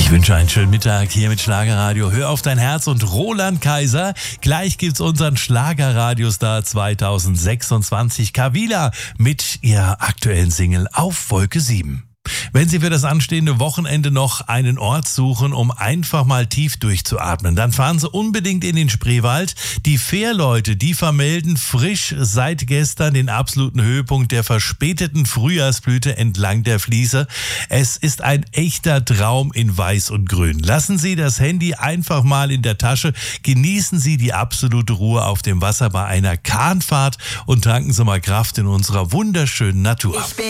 Ich wünsche einen schönen Mittag hier mit Schlagerradio. Hör auf dein Herz und Roland Kaiser. Gleich gibt's unseren Schlagerradiostar 2026, Kavila, mit ihrer aktuellen Single Auf Wolke 7. Wenn Sie für das anstehende Wochenende noch einen Ort suchen, um einfach mal tief durchzuatmen, dann fahren Sie unbedingt in den Spreewald. Die Fährleute, die vermelden frisch seit gestern den absoluten Höhepunkt der verspäteten Frühjahrsblüte entlang der Fließe. Es ist ein echter Traum in Weiß und Grün. Lassen Sie das Handy einfach mal in der Tasche, genießen Sie die absolute Ruhe auf dem Wasser bei einer Kahnfahrt und tanken Sie mal Kraft in unserer wunderschönen Natur.